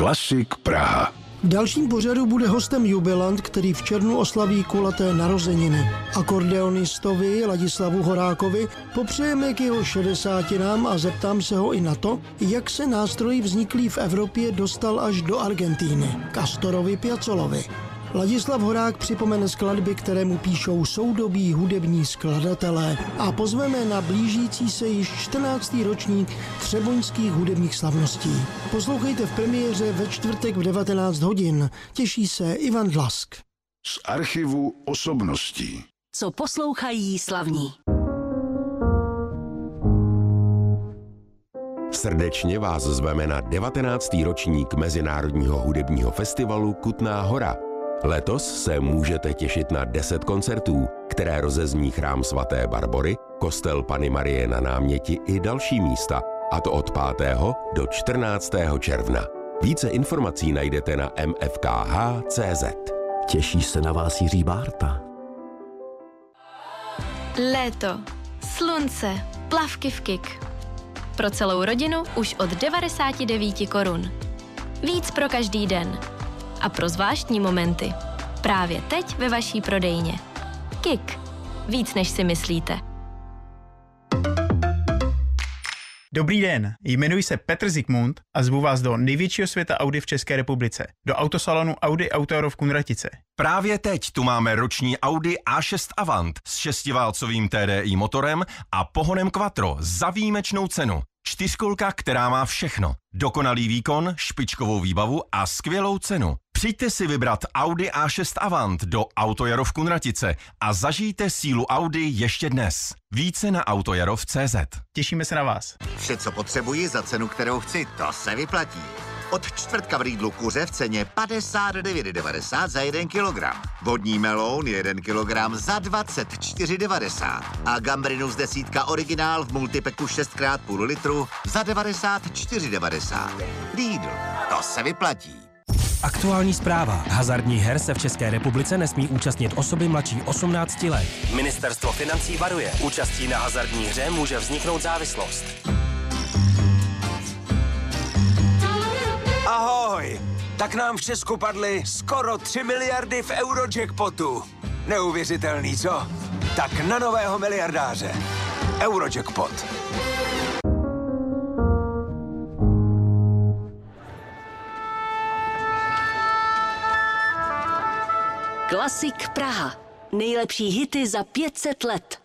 Klasik Praha. V dalším pořadu bude hostem jubilant, který v červnu oslaví kulaté narozeniny. Akordeonistovi Ladislavu Horákovi popřejeme k jeho 60 a zeptám se ho i na to, jak se nástroj vzniklý v Evropě dostal až do Argentíny, k Astorovi Piazzolovi. Ladislav Horák připomene skladby, které mu píšou soudobí hudební skladatelé a pozveme na blížící se již 14. ročník třeboňských hudebních slavností. Poslouchejte v premiéře ve čtvrtek v 19 hodin. Těší se Ivan Dlask. Z archivu osobností. Co poslouchají slavní. Srdečně vás zveme na 19. ročník Mezinárodního hudebního festivalu Kutná Hora. Letos se můžete těšit na 10 koncertů, které rozezní chrám svaté Barbory, kostel Panny Marie na Náměti i další místa, a to od 5. do 14. června. Více informací najdete na mfkh.cz. Těší se na vás Jiří Bárta. Léto, slunce, plavky v KIK. Pro celou rodinu už od 99 korun. Víc pro každý den. A pro zvláštní momenty. Právě teď ve vaší prodejně. KIK. Víc než si myslíte. Dobrý den, jmenuji se Petr Zikmund a zvu vás do největšího světa Audi v České republice, do autosalonu Audi Auto v Kunratice. Právě teď tu máme roční Audi A6 Avant s 6válcovým TDI motorem a pohonem Quattro za výjimečnou cenu. Čtyřkolka, která má všechno. Dokonalý výkon, špičkovou výbavu a skvělou cenu. Přijďte si vybrat Audi A6 Avant do Autojaro v Kunratice a zažijte sílu Audi ještě dnes. Více na autojarov.cz. Těšíme se na vás. Vše, co potřebuji za cenu, kterou chci, to se vyplatí. Od čtvrtka v Lidlu kuře v ceně 59,90 za 1 kilogram. Vodní meloun 1 kilogram za 24,90. A gambrinus desítka originál v multipeku 6x půl litru za 94,90. Lidl, to se vyplatí. Aktuální zpráva. Hazardních her se v České republice nesmí účastnit osoby mladší 18 let. Ministerstvo financí varuje. Účastí na hazardní hře může vzniknout závislost. Ahoj! Tak nám v Česku padly skoro 3 miliardy v Eurojackpotu. Neuvěřitelný, co? Tak na nového miliardáře. Eurojackpot. Klasik Praha. Nejlepší hity za 500 let.